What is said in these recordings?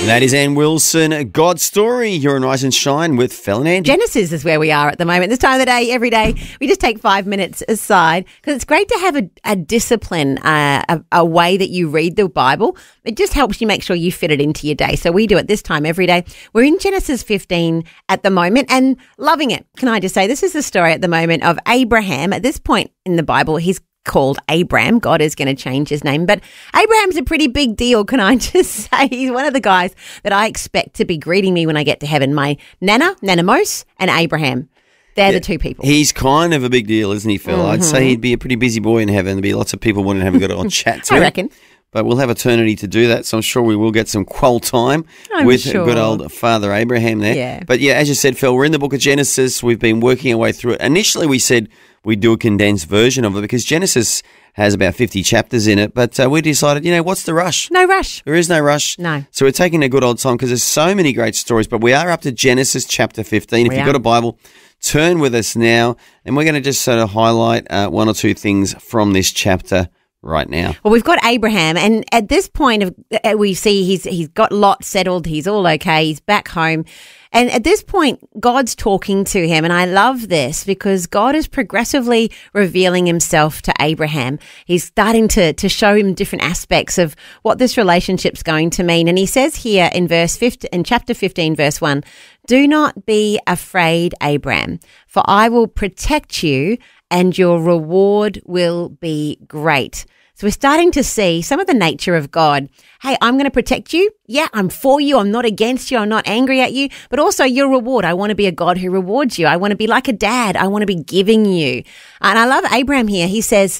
That is Ann Wilson, God's Story. You're on Rise and Shine with Phil and Andy. Genesis is where we are at the moment. This time of the day, every day, we just take 5 minutes aside because it's great to have a discipline, a way that you read the Bible. It just helps you make sure you fit it into your day. So we do it this time every day. We're in Genesis 15 at the moment and loving it. Can I just say, this is the story at the moment of Abraham. At this point in the Bible, he's called Abram. God is going to change his name. But Abraham's a pretty big deal, can I just say? He's one of the guys that I expect to be greeting me when I get to heaven. My Nana Mose, and Abraham. They're the two people. He's kind of a big deal, isn't he, Phil? Mm-hmm. I'd say he'd be a pretty busy boy in heaven. There'd be lots of people wanting to have a good old chat to I him. reckon. But we'll have eternity to do that, so I'm sure we will get some qual time with good old Father Abraham there. Yeah. But yeah, as you said, Phil, we're in the book of Genesis. We've been working our way through it. Initially, we said we'd do a condensed version of it because Genesis has about 50 chapters in it. But we decided, what's the rush? No rush. There is no rush. No. So we're taking a good old time because there's so many great stories. But we are up to Genesis chapter 15. If you've got a Bible, turn with us now. And we're going to just sort of highlight one or two things from this chapter right now. Well, we've got Abraham, and at this point, we see he's got Lot settled. He's all okay. He's back home. And at this point, God's talking to him. And I love this because God is progressively revealing himself to Abraham. He's starting to show him different aspects of what this relationship's going to mean. And he says here in chapter 15, verse 1, "Do not be afraid, Abram, for I will protect you and your reward will be great." So we're starting to see some of the nature of God. Hey, I'm going to protect you. Yeah, I'm for you. I'm not against you. I'm not angry at you. But also your reward. I want to be a God who rewards you. I want to be like a dad. I want to be giving you. And I love Abraham here. He says,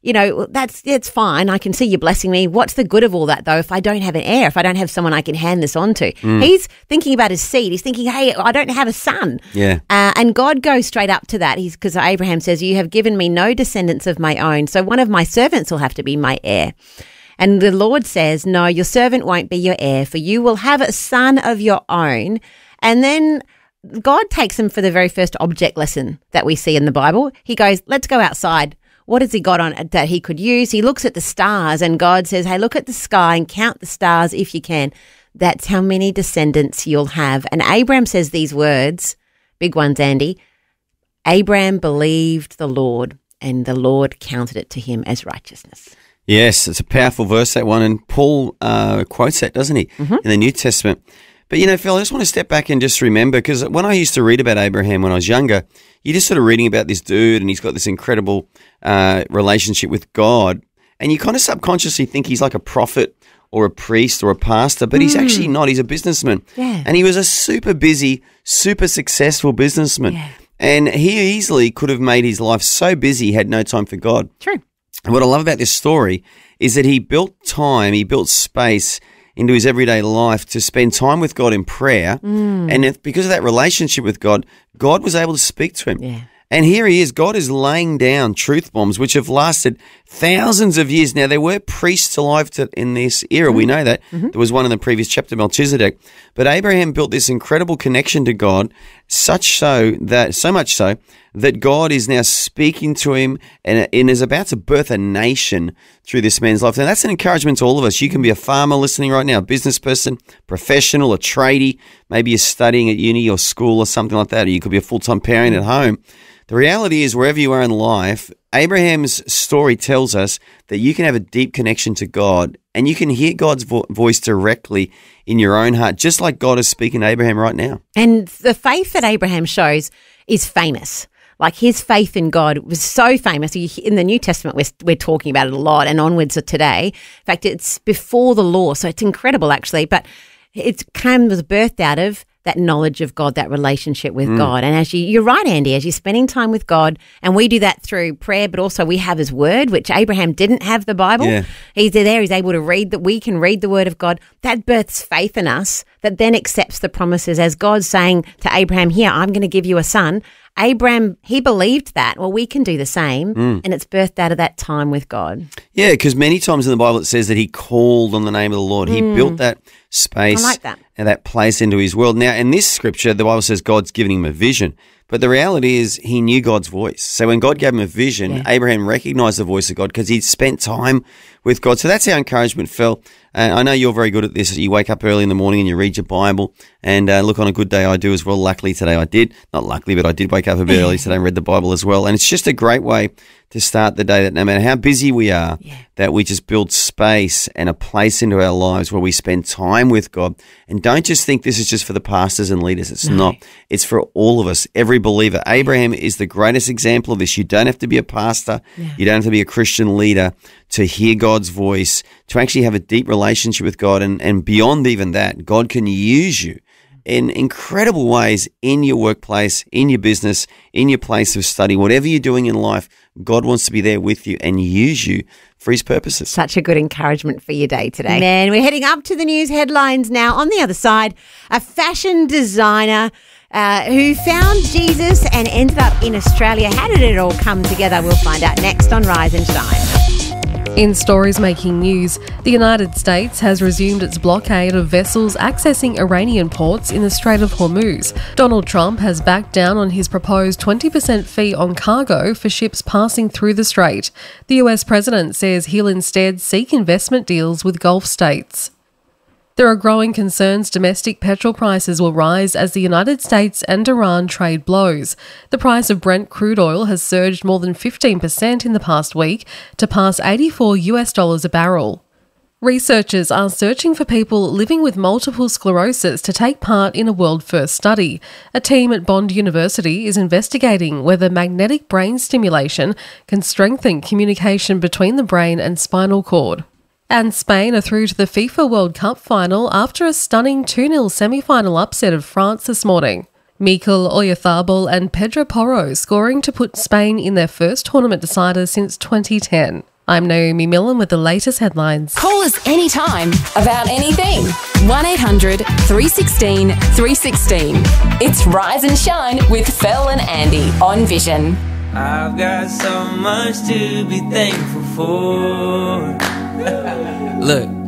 it's fine. I can see you blessing me. What's the good of all that, though, if I don't have an heir, if I don't have someone I can hand this on to? He's thinking about his seed. He's thinking, hey, I don't have a son. Yeah. And God goes straight up to that. Because Abraham says, you have given me no descendants of my own, so one of my servants will have to be my heir. And the Lord says, no, your servant won't be your heir, for you will have a son of your own. And then God takes him for the very first object lesson that we see in the Bible. He goes, let's go outside. What has he got on that he could use? He looks at the stars and God says, hey, look at the sky and count the stars if you can. That's how many descendants you'll have. And Abraham says these words, big ones, Andy. Abraham believed the Lord and the Lord counted it to him as righteousness. Yes, it's a powerful verse, that one. And Paul quotes that, doesn't he, in the New Testament. But, Phil, I just want to step back and just remember, because when I used to read about Abraham when I was younger, you're just sort of reading about this dude and he's got this incredible relationship with God. And you kind of subconsciously think he's like a prophet or a priest or a pastor, but he's actually not. He's a businessman. Yeah. And he was a super busy, super successful businessman. Yeah. And he easily could have made his life so busy he had no time for God. True. And what I love about this story is that he built time, he built space into his everyday life to spend time with God in prayer. And because of that relationship with God, God was able to speak to him. Yeah. And here he is. God is laying down truth bombs which have lasted thousands of years. Now, there were priests alive in this era. We know that. There was one in the previous chapter, Melchizedek. But Abraham built this incredible connection to God, so much so that God is now speaking to him and is about to birth a nation through this man's life. And that's an encouragement to all of us. You can be a farmer listening right now, a business person, professional, a tradie. Maybe you're studying at uni or school or something like that, or you could be a full-time parent at home. The reality is, wherever you are in life, Abraham's story tells us that you can have a deep connection to God and you can hear God's voice directly in your own heart, just like God is speaking to Abraham right now. And the faith that Abraham shows is famous. Like his faith in God was so famous. In the New Testament, we're talking about it a lot and onwards of today. In fact, it's before the law, so it's incredible actually. But it was birthed out of that knowledge of God, that relationship with God. And you're right, Andy, as you're spending time with God, and we do that through prayer, but also we have his word, which Abraham didn't have the Bible. Yeah. He's able to read that. We can read the word of God. That births faith in us that then accepts the promises as God's saying to Abraham, here, I'm going to give you a son. Abraham, he believed that. Well, we can do the same, and it's birthed out of that time with God. Yeah, because many times in the Bible it says that he called on the name of the Lord. He built that space I like that. and that place into his world. Now, in this scripture, the Bible says God's giving him a vision. But the reality is he knew God's voice. So when God gave him a vision, Abraham recognized the voice of God because he'd spent time with God. So that's our encouragement, Phil. I know you're very good at this. You wake up early in the morning and you read your Bible. And look, on a good day, I do as well. Luckily today I did. Not luckily, but I did wake up a bit early today and read the Bible as well. And it's just a great way to start the day, that no matter how busy we are, that we just build space and a place into our lives where we spend time with God. And don't just think this is just for the pastors and leaders. It's not. It's for all of us, every believer. Abraham is the greatest example of this. You don't have to be a pastor. You don't have to be a Christian leader to hear God's voice, to actually have a deep relationship with God. And beyond even that, God can use you in incredible ways in your workplace, in your business, in your place of study, whatever you're doing in life. God wants to be there with you and use you for his purposes. Such a good encouragement for your day today. Man, we're heading up to the news headlines now. On the other side, a fashion designer who found Jesus and ended up in Australia. How did it all come together? We'll find out next on Rise and Shine. In stories making news, the United States has resumed its blockade of vessels accessing Iranian ports in the Strait of Hormuz. Donald Trump has backed down on his proposed 20% fee on cargo for ships passing through the strait. The US president says he'll instead seek investment deals with Gulf states. There are growing concerns domestic petrol prices will rise as the United States and Iran trade blows. The price of Brent crude oil has surged more than 15% in the past week to pass $84 a barrel. Researchers are searching for people living with multiple sclerosis to take part in a world-first study. A team at Bond University is investigating whether magnetic brain stimulation can strengthen communication between the brain and spinal cord. And Spain are through to the FIFA World Cup final after a stunning 2-0 semi-final upset of France this morning. Mikel Oyarzabal and Pedro Porro scoring to put Spain in their first tournament decider since 2010. I'm Naomi Millen with the latest headlines. Call us anytime about anything. 1800 316 316. It's Rise and Shine with Phil and Andy on Vision. I've got so much to be thankful for. Look.